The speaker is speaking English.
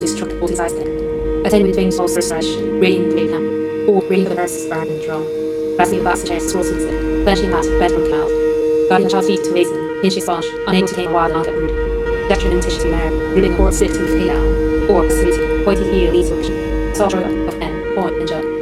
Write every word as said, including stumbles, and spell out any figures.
destruct multi-size thing. Attend with things also fresh, reading the him, or reading the verses burn in the drum. Passing the bass chairs scrolls with it, benching that, bed from cloud. Guiding the child's feet to reason, pinch his sponge, unable to take a wild and get rude. Detriment tissue to marrow, ruling cord sit to the tail, or sleep, pointy heel leads to vision. Saw of pen, point and jug.